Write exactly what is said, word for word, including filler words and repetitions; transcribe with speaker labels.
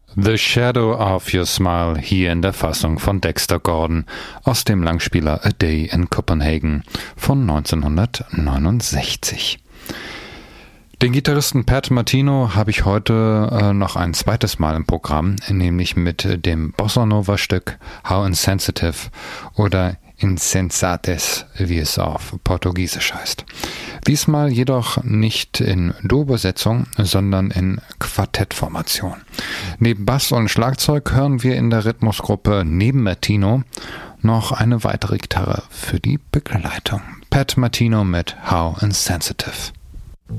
Speaker 1: The Shadow of Your Smile hier in der Fassung von Dexter Gordon aus dem Langspieler A Day in Copenhagen von neunzehnhundertneunundsechzig. Den Gitarristen Pat Martino habe ich heute äh, noch ein zweites Mal im Programm, nämlich mit dem Bossa Nova Stück How Insensitive oder Insensates, wie es auf Portugiesisch heißt. Diesmal jedoch nicht in Duo-Besetzung, sondern in Quartettformation. Neben Bass und Schlagzeug hören wir in der Rhythmusgruppe neben Martino noch eine weitere Gitarre für die Begleitung. Pat Martino mit How Insensitive.